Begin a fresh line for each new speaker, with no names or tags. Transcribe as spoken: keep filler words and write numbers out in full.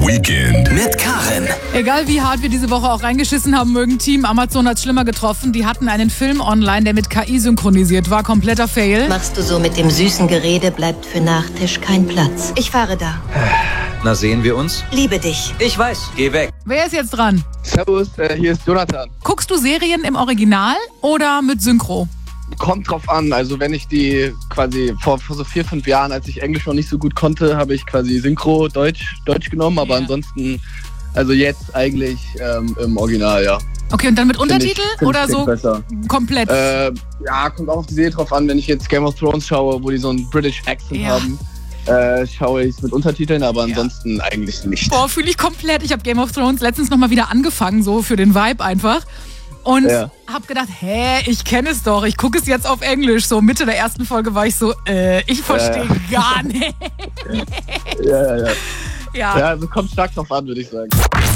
Weekend mit Karin.
Egal wie hart wir diese Woche auch reingeschissen haben mögen, Team Amazon hat's schlimmer getroffen. Die hatten einen Film online, der mit K I synchronisiert war. Kompletter Fail.
Machst du so mit dem süßen Gerede, bleibt für Nachtisch kein Platz. Ich fahre da.
Na, sehen wir uns?
Liebe dich.
Ich weiß, geh weg.
Wer ist jetzt dran?
Servus, äh, hier ist Jonathan.
Guckst du Serien im Original oder mit Synchro?
Kommt drauf an, also wenn ich die quasi vor, vor so vier, fünf Jahren, als ich Englisch noch nicht so gut konnte, habe ich quasi Synchro Deutsch, Deutsch genommen, aber
Ja.
ansonsten, also jetzt eigentlich ähm, im Original, ja.
Okay, und dann mit
Find
Untertitel
ich- find
oder
ich
so
besser.
komplett?
Äh, ja, kommt auch auf die Serie drauf an, wenn ich jetzt Game of Thrones schaue, wo die so einen British Accent
Ja.
haben, äh, schaue ich es mit Untertiteln, aber ansonsten eigentlich nicht.
Boah, fühle ich komplett. Ich habe Game of Thrones letztens nochmal wieder angefangen, so für den Vibe einfach. Und
Ja.
hab gedacht, hä, ich kenne es doch, ich gucke es jetzt auf Englisch. So Mitte der ersten Folge war ich so, äh, ich verstehe gar nicht.
Ja, ja, ja.
Ja.
Ja, also kommt stark drauf an, würde ich sagen.